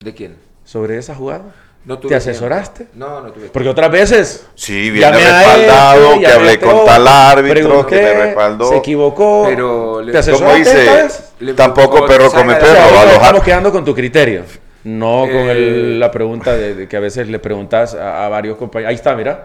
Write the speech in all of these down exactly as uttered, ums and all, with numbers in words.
¿De quién? Sobre esa jugada. No tuve ¿Te asesoraste? tiempo. No, no tuve tiempo. Porque otras veces... Sí, viene llamé a respaldado, este, que llamé hablé a con otro, tal árbitro, pregunté, que me respaldó. se equivocó. Pero le- ¿Te Como asesoraste esta dice, vez? Le- tampoco o- perro salga come de- O sea, perro. ahorita a los estamos ar- quedando con tu criterio. No con Eh, el- la pregunta de, de que a veces le preguntas a, a varios compañeros. Ahí está, mira.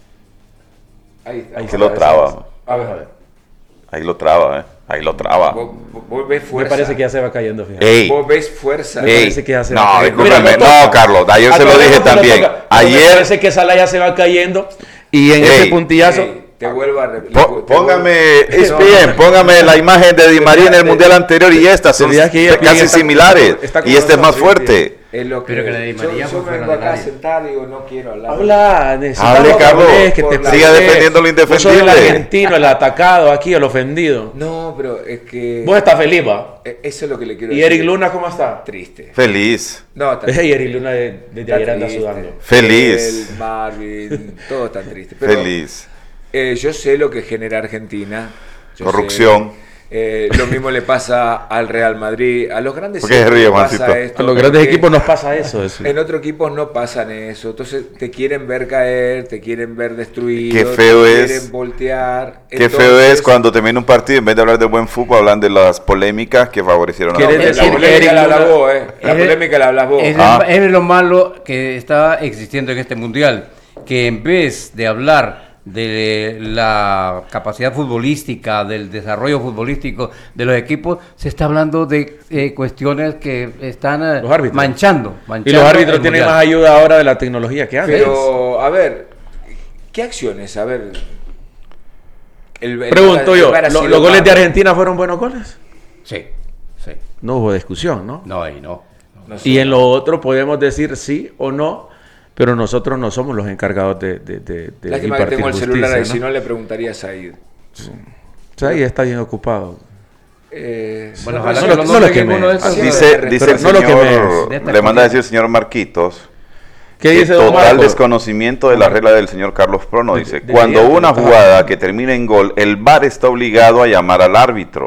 Ahí está. Ahí Que está, lo ese traba. es. A ver, a ver. Ahí lo traba, ¿eh? Ahí lo traba. Vos, vos- vos ves Me fuerza. parece que ya se va cayendo, fíjate. Ey, Vos ves fuerza. Me ey. parece que ya se va No, cayendo. discúlpeme. Mira, lo toca. No, Carlos, ayer A se lo todo dije mundo también. toca, pero Me Ayer, parece que Salah ya se va cayendo. Y en Ey. ese puntillazo... Ey, te vuelvo a repetir. po- póngame, es bien, póngame la imagen de Di María en el mundial anterior y esta, son Olvidas que ella- casi está- similares. está como Y este es más nosotros, fuerte. Es lo que, Pero que la de Di María yo, fue yo fuera vengo del acá a área. sentar y digo, no quiero hablar. Habla, necesitamos Hable, que Carlos. hables, que te Siga expliques. defendiendo lo Vos sos el indefendible. argentino, el atacado aquí, el ofendido. No, pero es que... Vos estás feliz, va. eh, Eso es lo que le quiero ¿Y decir. Eric Luna cómo está? Triste. Feliz, No, está Ey, Eric Luna de- desde Está ayer anda triste. sudando. Feliz. El Marvin, todo tan triste. Pero, feliz. eh, yo sé lo que genera Argentina. Yo Corrupción. sé, eh, lo mismo le pasa al Real Madrid, a los grandes ¿Por qué se equipos ríe, pasa Juancito? esto, A los grandes porque equipos nos pasa eso. eso. En otros equipos no pasan eso. Entonces te quieren ver caer, te quieren ver destruido. Qué feo te es. quieren voltear. Qué Entonces, feo es cuando termina un partido, en vez de hablar de buen fútbol, hablan de las polémicas que favorecieron a No, ¿Quieres pero decir la polémica Eric la hablas Luna- vos, eh. La Es- polémica la hablas vos. Es, Ah. es lo malo que está existiendo en este mundial, que en vez de hablar de la capacidad futbolística, del desarrollo futbolístico de los equipos, se está hablando de eh, cuestiones que están eh, Los árbitros. manchando, manchando. Y los árbitros el tienen mundial. más ayuda ahora de la tecnología que antes. Pero, a ver, ¿qué acciones? A ver. el- el- Pregunto el yo, VAR ha ¿lo- sido ¿los goles de malo. Argentina fueron buenos goles? Sí, sí. No hubo discusión, ¿no? No, ahí no. No sé. Y en lo otro podemos decir sí o no, pero nosotros no somos los encargados de, de, de, de Lástima que impartir tengo el celular justicia, ahí, ¿no? si no le preguntaría a Said. O sea, ahí está bien ocupado. Eh, Bueno, no, ojalá no que lo- no, no lo nos queme. uno de estos. Así eh, Dice, Pero dice el no lo señor, quemes. le manda a decir el señor Marquitos, ¿Qué que dice don total Marco? desconocimiento de la regla del señor Carlos Prono. De- Dice, de- cuando debería una estar- jugada que termina en gol, el V A R está obligado a llamar al árbitro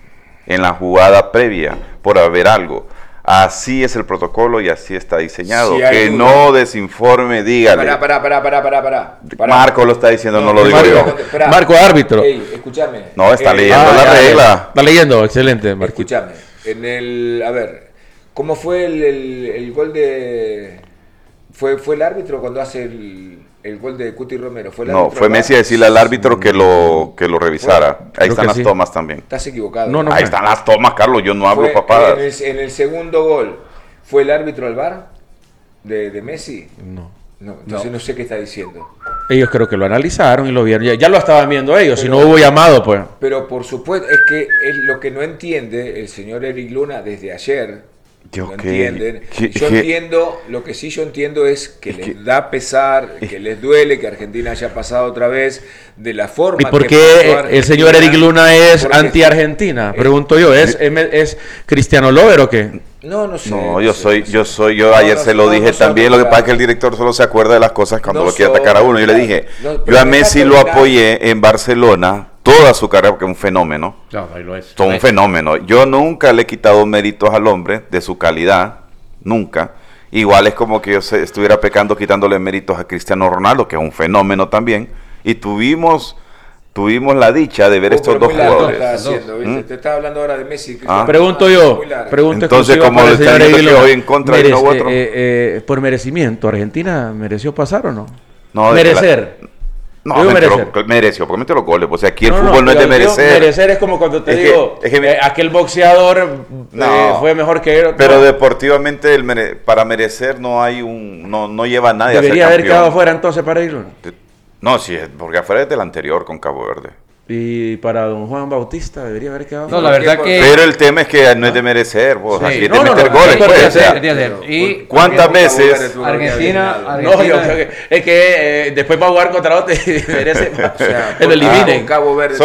en la jugada previa por haber algo. Así es el protocolo y así está diseñado. Si hay que duda. no desinforme, dígale. Pará, pará, pará, pará, pará, pará. Pará. Marco lo está diciendo, no, lo digo Marco. yo. Esperá. Marco, árbitro. Ey, escúchame. No, está Eh, leyendo Ah, la ya, ya. regla. Está leyendo, excelente, Marquito. Escúchame. En el. A ver. ¿Cómo fue el, el, el gol de. Fue, fue el árbitro cuando hace el, el gol de Cuti Romero? ¿Fue el No, árbitro fue del Messi a V A R? decirle al árbitro que lo, que lo revisara. Ahí Creo están que las sí. tomas también. Estás equivocado. No, no. Ahí están las tomas, Carlos. Yo no hablo Fue- papadas. En el, en el segundo gol, ¿fue el árbitro del V A R de, de Messi? No. No, entonces no. sé qué está diciendo. Ellos creo que lo analizaron y lo vieron. Ya, ya lo estaban viendo ellos, si no hubo llamado, pues. Pero por supuesto, es que es lo que no entiende el señor Eric Luna desde ayer. Yo No qué- entienden. qué- Yo qué- entiendo, lo que sí yo entiendo es que Es les que- da pesar, que les duele que Argentina haya pasado otra vez de la forma ¿Y por que qué pasó el Argentina, señor Eric Luna es porque- anti-Argentina? Eh, Pregunto yo, ¿es, es, es Cristiano Lover o qué? No, no sé. No, yo sé, soy, no sé. yo soy, yo No, ayer no, se lo no, dije no son también. Lo que pasa es que el claro. director solo se acuerda de las cosas cuando No lo quiere son, atacar a uno. Yo le claro. dije, No, yo pero a deja Messi lo terminar. apoyé en Barcelona toda su carrera porque es un fenómeno. No, ahí lo es. Todo un Es. fenómeno. Yo nunca le he quitado méritos al hombre de su calidad, nunca. Igual es como que yo se- estuviera pecando quitándole méritos a Cristiano Ronaldo, que es un fenómeno también. Y tuvimos, tuvimos la dicha de ver Oh, estos pero dos muy largo jugadores. estás haciendo, ¿viste? ¿Mm? Te estaba hablando ahora de Messi. que Ah. son- Pregunto yo, muy largo. pregunta Entonces, exclusiva como para le el está señor diciendo Eric que Luna. hoy en contra y no Merece- otro. eh, eh, por merecimiento, ¿Argentina mereció pasar o no? No, de que la- Merecer. No, Digo metió merecer. los- mereció, porque metió los goles. O sea, aquí el No, no, fútbol no, es de pero digo, merecer. Merecer es como cuando te Es que- digo, es que me- eh, aquel boxeador eh, No. fue mejor que él. Pero no, deportivamente el mere- para merecer no hay un no, no lleva a nadie debería a ser haber campeón. quedado fuera entonces para Eric Luna. No, sí, porque afuera es del anterior con Cabo Verde. Y para don Juan Bautista debería haber quedado No, fuera. la verdad ¿Por que... qué? Pero el tema es que no es de merecer, vos, Sí. aquí es No, de no, meter no, goles. sí, pues, podría o sea, ser. Debería ser. Y ¿cuántas Porque veces? Cabo Verde tuvo que haber Argentina- eliminado. No, yo creo que es que eh, después va a jugar contra otro y merece O sea, que lo por- eliminen. con Cabo Verde